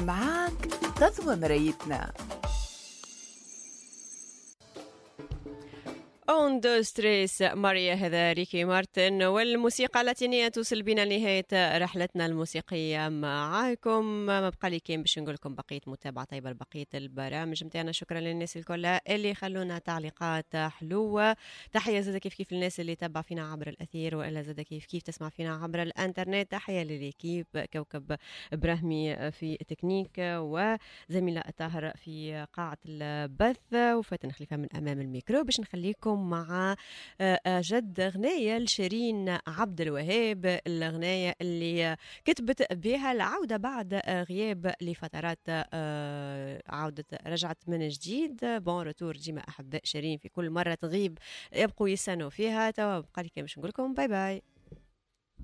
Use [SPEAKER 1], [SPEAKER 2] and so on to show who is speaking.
[SPEAKER 1] معاك غزوة مرايتنا.
[SPEAKER 2] اون دو ستريس ماريا، هذا ريكي مارتن، والموسيقى اللاتينية توصل بنا لنهاية رحلتنا الموسيقية معاكم. ما بقى لي كان باش نقول لكم بقية متابعة طيبة لبقية البرامج متاعنا. شكرا للناس الكل اللي خلونا تعليقات حلوة. تحية زاد كيف الناس اللي تبع فينا عبر الأثير، وإلا زاد كيف تسمع فينا عبر الانترنت. تحية لليكيب كوكب إبراهيمي في تكنيك، وزميلة طاهر في قاعة البث، وفاتن خليفة من أمام الميكرو باش نخليكم مع جد غنية لشيرين عبد الوهاب، الغنية اللي كتبت بها العودة بعد غياب لفترات. عودة رجعت من جديد، بون روتور ديما أحباء شيرين، في كل مرة تغيب يبقوا يستنوا فيها. توا بقى لي باش نقول لكم باي باي.